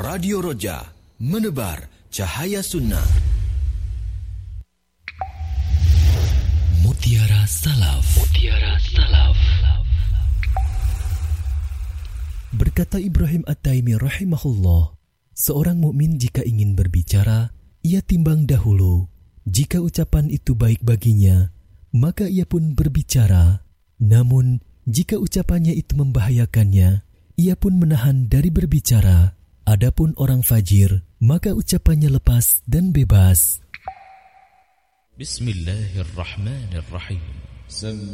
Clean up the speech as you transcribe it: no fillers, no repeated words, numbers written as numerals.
Radio Roja, menebar cahaya sunnah. Mutiara Salaf. Mutiara Salaf. Berkata Ibrahim At-Taimi rahimahullah, seorang mukmin jika ingin berbicara, ia timbang dahulu. Jika ucapan itu baik baginya, maka ia pun berbicara. Namun, jika ucapannya itu membahayakannya, ia pun menahan dari berbicara. Adapun orang fajir, maka ucapannya lepas dan bebas. Bismillahirrahmanirrahim.